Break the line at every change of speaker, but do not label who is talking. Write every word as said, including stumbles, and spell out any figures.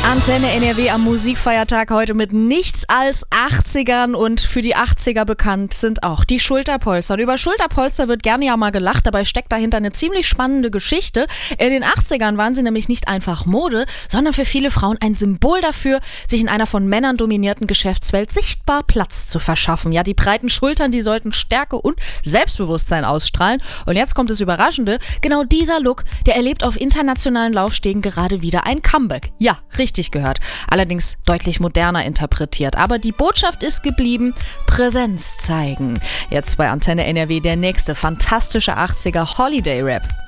Antenne N R W am Musikfeiertag heute mit nichts als achtzigern und für die achtziger bekannt sind auch die Schulterpolster. Und über Schulterpolster wird gerne ja mal gelacht, dabei steckt dahinter eine ziemlich spannende Geschichte. In den achtzigern waren sie nämlich nicht einfach Mode, sondern für viele Frauen ein Symbol dafür, sich in einer von Männern dominierten Geschäftswelt sichtbar Platz zu verschaffen. Ja, die breiten Schultern, die sollten Stärke und Selbstbewusstsein ausstrahlen. Und jetzt kommt das Überraschende, genau dieser Look, der erlebt auf internationalen Laufstegen gerade wieder ein Comeback. Ja, richtig gehört. Allerdings deutlich moderner interpretiert. Aber die Botschaft ist geblieben: Präsenz zeigen. Jetzt bei Antenne N R W der nächste fantastische achtziger Holiday Rap.